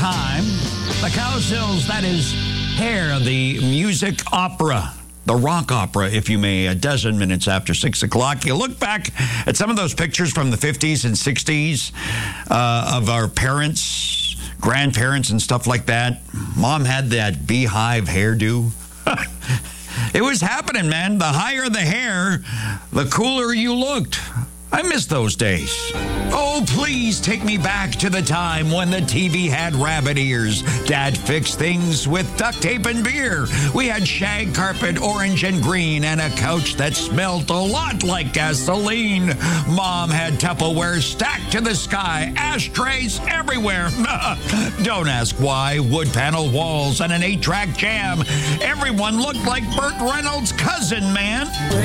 time. The Cowsills, that is Hair, the music opera. The rock opera, if you may, a dozen minutes after 6 o'clock. You look back at some of those pictures from the 50s and 60s of our parents, grandparents, and stuff like that. Mom had that beehive hairdo. It was happening, man. The higher the hair, the cooler you looked. I miss those days. Oh, please take me back to the time when the TV had rabbit ears. Dad fixed things with duct tape and beer. We had shag carpet, orange and green, and a couch that smelled a lot like gasoline. Mom had Tupperware stacked to the sky, ashtrays everywhere. Don't ask why. Wood panel walls and an 8-track jam. Everyone looked like Burt Reynolds' cousin, man.